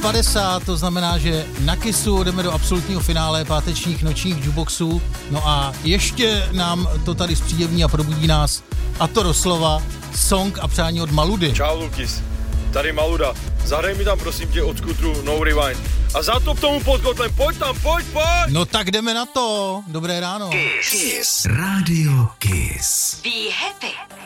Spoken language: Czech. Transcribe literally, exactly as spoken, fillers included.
padesát, to znamená, že na Kissu jdeme do absolutního finále pátečních nočních jukeboxů. No a ještě nám to tady zpříjemní a probudí nás, a to doslova, song a přání od Maludy. Čau Lukis, tady Maluda. Zahraj mi tam prosím tě od Skutru No Rewind. A za to k tomu pod kotlem, pojď tam, pojď, pojď! No tak jdeme na to. Dobré ráno. Kiss. Kiss. Radio Kiss. Be happy.